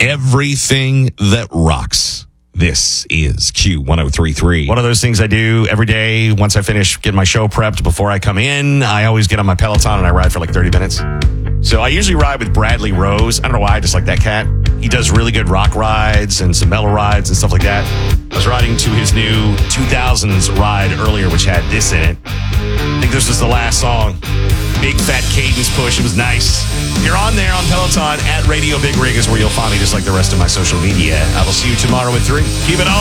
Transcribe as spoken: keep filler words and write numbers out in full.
everything that rocks. This is Q one oh three point three. One of those things I do every day once I finish getting my show prepped before I come in. I always get on my Peloton and I ride for like thirty minutes. So I usually ride with Bradley Rose. I don't know why, I just like that cat. He does really good rock rides and some mellow rides and stuff like that. I was riding to his new two thousands ride earlier, which had this in it. I think this was the last song. Big fat cadence push. It was nice. You're on there on Peloton at Radio Big Rig is where you'll find me, just like the rest of my social media. I will see you tomorrow at three. Keep it on.